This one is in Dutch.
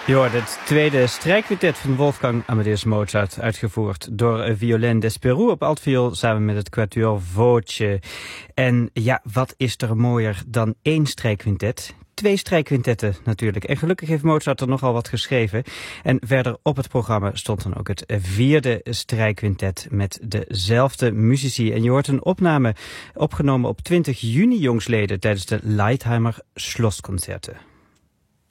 Je hoort het tweede strijkquintet van Wolfgang Amadeus Mozart, uitgevoerd door Violin Desperou op altviool samen met het Quatuor Voce. En ja, wat is er mooier dan één strijkquintet? 2 strijkquintetten natuurlijk. En gelukkig heeft Mozart er nogal wat geschreven. En verder op het programma stond dan ook het 4e strijkquintet met dezelfde muzici. En je hoort een opname opgenomen op 20 juni jongsleden tijdens de Lightheimer Schlossconcerten.